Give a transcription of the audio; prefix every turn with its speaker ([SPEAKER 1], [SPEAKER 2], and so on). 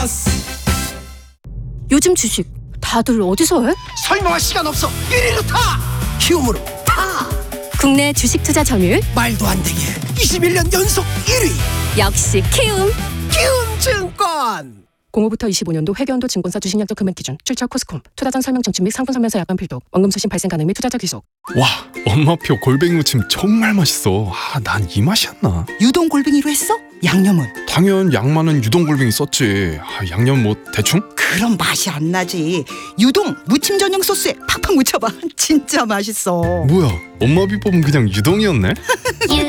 [SPEAKER 1] 요즘 주식 다들 어디서 해?
[SPEAKER 2] 설명할 시간 없어. 1위로 타. 키움으로 타.
[SPEAKER 1] 국내 주식 투자 점유율
[SPEAKER 2] 말도 안 되게 21년 연속 1위.
[SPEAKER 1] 역시 키움.
[SPEAKER 2] 키움증권.
[SPEAKER 1] 05부터 25년도 회계연도 증권사 주식약정 금액 기준 출처 코스콤 투자전 설명 청취 및 상품 설명서 약관 필독 원금 수신 발생 가능 및 투자자 귀속.
[SPEAKER 3] 와, 엄마표 골뱅이 무침 정말 맛있어. 난 이 맛이었나?
[SPEAKER 4] 유동 골뱅이로 했어? 양념은?
[SPEAKER 3] 당연 양 많은 유동 골뱅이 썼지. 양념 뭐 대충?
[SPEAKER 4] 그럼 맛이 안 나지. 유동 무침 전용 소스에 팍팍 묻혀봐. 진짜 맛있어.
[SPEAKER 3] 뭐야, 엄마 비법은 그냥 유동이었네?